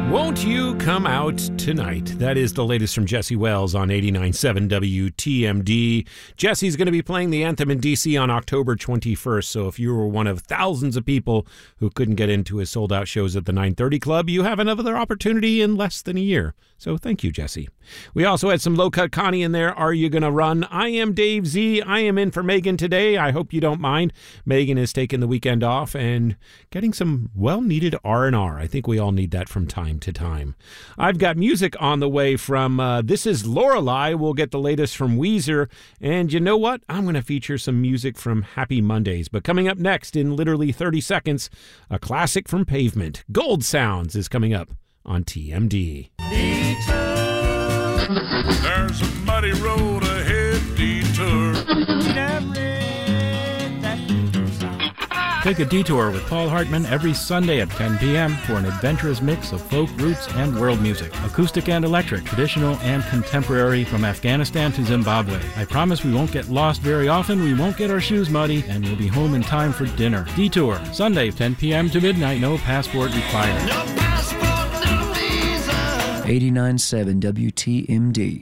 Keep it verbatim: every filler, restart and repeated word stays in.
Won't You Come Out Tonight? That is the latest from Jesse Wells on eighty-nine point seven W T M D. Jesse's going to be playing the anthem in D C on October twenty-first, so if you were one of thousands of people who couldn't get into his sold-out shows at the nine thirty Club, you have another opportunity in less than a year. So thank you, Jesse. We also had some Low Cut Connie in there. Are You Gonna Run? I am Dave Z. I am in for Megan today. I hope you don't mind. Megan is taking the weekend off and getting some well-needed R and R. I think we all need that from time to time. I've got music on the way from uh, This Is Lorelei. We'll get the latest from Weezer. And you know what? I'm going to feature some music from Happy Mondays. But coming up next in literally thirty seconds, a classic from Pavement. Gold Sounds is coming up on T M D. There's a muddy road ahead, detour. Take a detour with Paul Hartman every Sunday at ten p.m. for an adventurous mix of folk, roots, and world music. Acoustic and electric, traditional and contemporary, from Afghanistan to Zimbabwe. I promise we won't get lost very often, we won't get our shoes muddy, and we'll be home in time for dinner. Detour, Sunday, ten p.m. to midnight, no passport required. eighty-nine point seven W T M D.